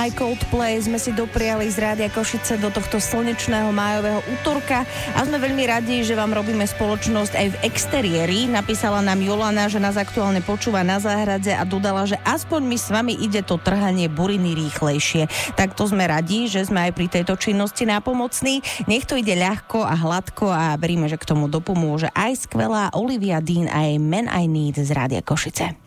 aj Coldplay sme si dopriali z Rádia Košice do tohto slnečného májového útorka a sme veľmi radi, že vám robíme spoločnosť aj v exteriéri. Napísala nám Jolana, že nás aktuálne počúva na záhrade a dodala, že aspoň mi s vami ide to trhanie buriny rýchlejšie. Tak to sme radi, že sme aj pri tejto činnosti nápomocní. Nech to ide ľahko a hladko a veríme, že k tomu dopomôže aj skvelá Olivia Dean a jej Man I Need z Rádia Košice.